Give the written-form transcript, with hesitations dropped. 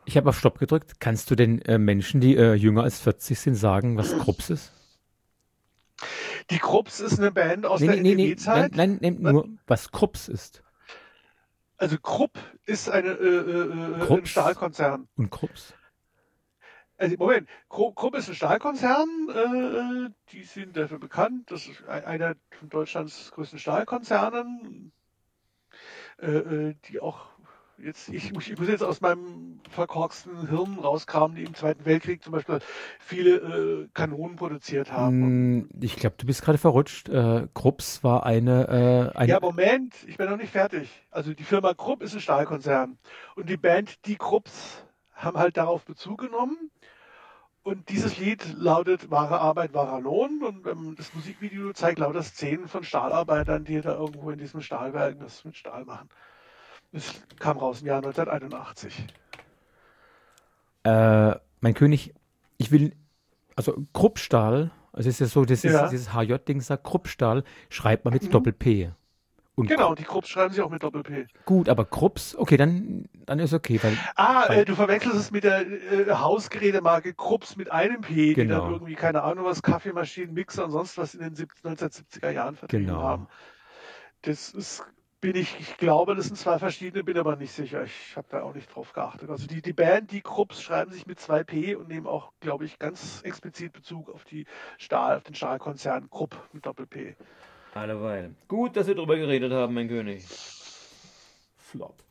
Ich habe auf Stopp gedrückt. Kannst du den Menschen, die jünger als 40 sind, sagen, was Krups ist? Die Krupps ist eine Band aus Nee, der nee, nee, nee. Nein, NDW-Zeit. nein, nein, nur was Krups ist. Also Krupp ist ein Krups Stahlkonzern. und Krups. Also Moment, Krupp ist ein Stahlkonzern. Die sind dafür bekannt. Das ist einer von Deutschlands größten Stahlkonzernen, die auch jetzt, ich muss jetzt aus meinem verkorksten Hirn rauskramen, die im Zweiten Weltkrieg zum Beispiel viele Kanonen produziert haben. Ich glaube, du bist gerade verrutscht. Krups war Ja, Moment, ich bin noch nicht fertig. Also die Firma Krupp ist ein Stahlkonzern. Und die Band Die Krupps haben halt darauf Bezug genommen. Und dieses Lied lautet Wahre Arbeit, wahrer Lohn. Und das Musikvideo zeigt lauter Szenen von Stahlarbeitern, die da irgendwo in diesem Stahlwerk das mit Stahl machen. Das kam raus im Jahr 1981. mein König, ich will, also Kruppstahl, also es ist ja so, Ja, dieses HJ-Ding sagt, Kruppstahl schreibt man mit mhm. Doppel-P. Und Genau, die Krupps schreiben sie auch mit Doppel-P. gut, aber Krupps, okay, dann ist okay, weil, Du verwechselst es mit der Hausgerätemarke Krupps mit einem P, die dann genau, irgendwie, keine Ahnung was, Kaffeemaschinen, Mixer und sonst was in den 1970er Jahren vertrieben haben. genau. Das ist, ich glaube, das sind zwei verschiedene, bin aber nicht sicher. Ich habe da auch nicht drauf geachtet. Also die Band, die Krupps schreiben sich mit zwei P und nehmen auch, glaube ich, ganz explizit Bezug auf auf den Stahlkonzern Krupp mit Doppel-P. Alleweil. Gut, dass wir drüber geredet haben, mein König. Flop.